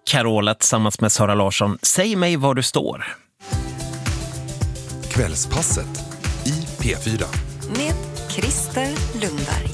Carola tillsammans med Sara Larsson. Säg mig var du står. Kvällspasset i P4. Med Christer Lundberg.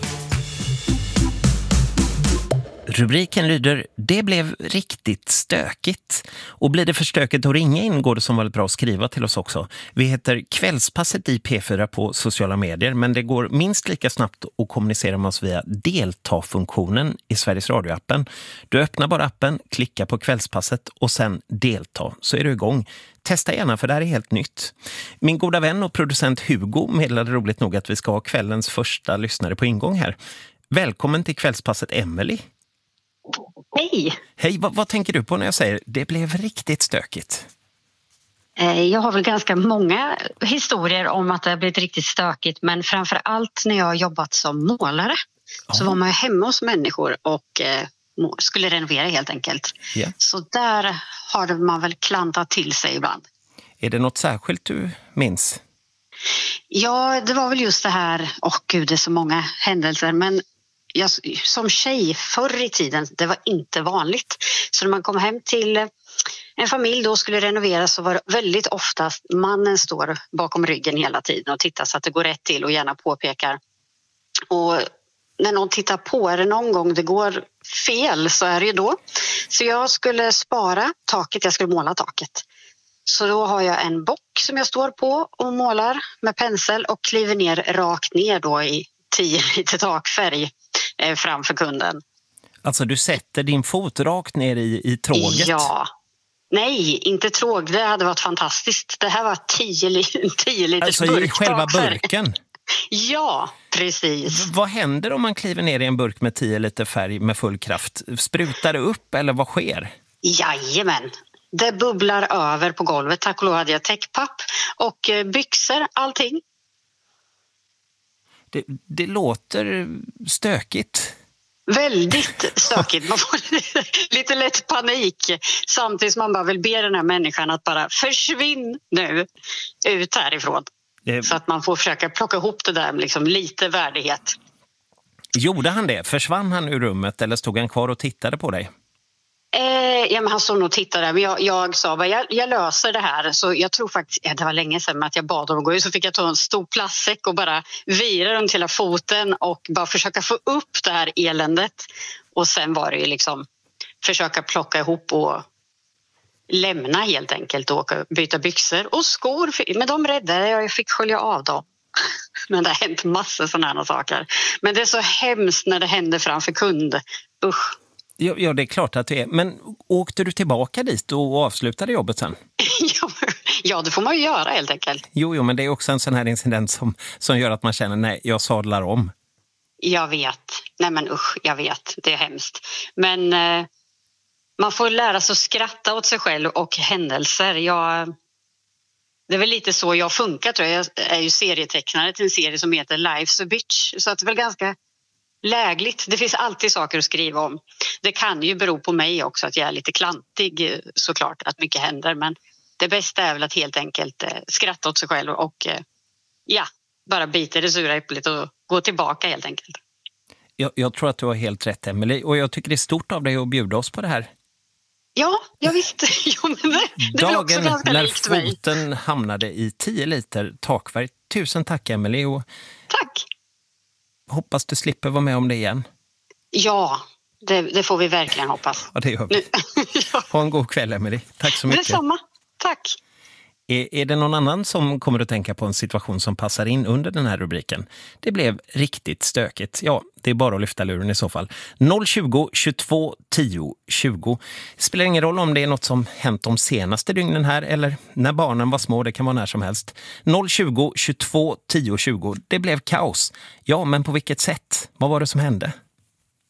Rubriken lyder: det blev riktigt stökigt. Och blir det för stökigt att ringa in går det som väldigt bra att skriva till oss också. Vi heter Kvällspasset i P4 på sociala medier, men det går minst lika snabbt att kommunicera med oss via delta-funktionen i Sveriges Radio-appen. Du öppnar bara appen, klickar på Kvällspasset och sen delta, så är du igång. Testa gärna, för det här är helt nytt. Min goda vän och producent Hugo meddelade roligt nog att vi ska ha kvällens första lyssnare på ingång här. Välkommen till Kvällspasset, Emily. Hej! Hej, vad tänker du på när jag säger det blev riktigt stökigt? Jag har väl ganska många historier om att det har blivit riktigt stökigt, men framför allt när jag har jobbat som målare så var man ju hemma hos människor och skulle renovera helt enkelt. Yeah. Så där har man väl klantat till sig ibland. Är det något särskilt du minns? Ja, det var väl just det här, gud, det är så många händelser, men jag, som tjej förr i tiden, det var inte vanligt. Så när man kom hem till en familj då skulle renovera, så var det väldigt ofta mannen står bakom ryggen hela tiden och tittar så att det går rätt till och gärna påpekar. Och när någon tittar på, är det någon gång det går fel, så är det ju då. Så jag skulle spara taket, jag skulle måla taket. Så då har jag en bock som jag står på och målar med pensel och kliver ner rakt ner då i 10 liter takfärg framför kunden. Alltså du sätter din fot rakt ner i tråget? Ja. Nej, inte tråg. Det hade varit fantastiskt. Det här var 10 liters alltså burk. I själva burken? Ja, precis. Vad händer om man kliver ner i en burk med 10 liter färg med full kraft? Sprutar det upp eller vad sker? Jajamän. Det bubblar över på golvet. Tack och lov hade jag täckpapp och byxor, allting. Det låter stökigt. Väldigt stökigt. Man får lite lätt panik. Samtidigt som man bara vill be den här människan att bara försvinn nu ut härifrån. Så att man får försöka plocka ihop det där med liksom lite värdighet. Gjorde han det? Försvann han ur rummet eller stod han kvar och tittade på dig? Ja, men han stod nog och tittade, men jag sa bara, jag löser det här. Så jag tror faktiskt, det var länge sedan att jag bad om att gå ut, så fick jag ta en stor plastsäck och bara vira runt hela foten och bara försöka få upp det här eländet. Och sen var det ju liksom försöka plocka ihop och lämna helt enkelt och byta byxor och skor. Men de räddade jag fick skölja av dem. Men det har hänt massor sådana här saker. Men det är så hemskt när det händer framför kund. Usch. Ja, det är klart att det är. Men åkte du tillbaka dit och avslutade jobbet sen? Ja, det får man ju göra helt enkelt. Jo, men det är också en sån här incident som gör att man känner, nej, jag sadlar om. Jag vet. Nej men usch, jag vet. Det är hemskt. Men man får lära sig att skratta åt sig själv och händelser. Det är väl lite så jag funkar, tror jag. Jag är ju serietecknare till en serie som heter Life's a Bitch. Så att det är väl ganska lägligt. Det finns alltid saker att skriva om. Det kan ju bero på mig också att jag är lite klantig, såklart, att mycket händer. Men det bästa är väl att helt enkelt skratta åt sig själv och bara bita det sura äpplet och gå tillbaka helt enkelt. Jag tror att du har helt rätt, Emily. Och jag tycker det är stort av dig att bjuda oss på det här. Ja, jag visste. Jo, men det är också ganska när likt mig. foten hamnade i 10 liter takfärg. Tusen tack, Emily. Och tack. Hoppas du slipper vara med om det igen. Ja, det får vi verkligen hoppas. Ja, det gör vi. Ja. Ha en god kväll, Emily. Tack så mycket. Detsamma. Tack. Är det någon annan som kommer att tänka på en situation som passar in under den här rubriken? Det blev riktigt stökigt. Ja, det är bara att lyfta luren i så fall. 020 22 10 20. Det spelar ingen roll om det är något som hänt de senaste dygnen här eller när barnen var små, det kan vara när som helst. 020 22 10 20. Det blev kaos. Ja, men på vilket sätt? Vad var det som hände?